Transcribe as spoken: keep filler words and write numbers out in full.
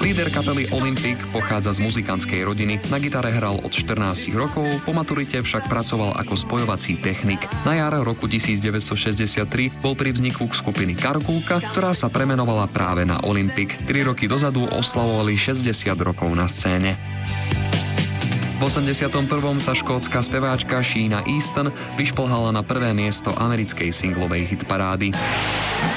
Líder kapely Olympic pochádza z muzikantskej rodiny, na gitare hral od štrnástich rokov, po maturite však pracoval ako spojovací technik. Na jar roku devätnásťstošesťdesiattri bol pri vzniku skupiny Karkulka, ktorá sa premenovala práve na Olympic. Tri roky dozadu oslavovali šesťdesiat rokov na scéne. V osemdesiatom prvom sa škótska speváčka Sheena Easton vyšplhala na prvé miesto americkej singlovej hitparády.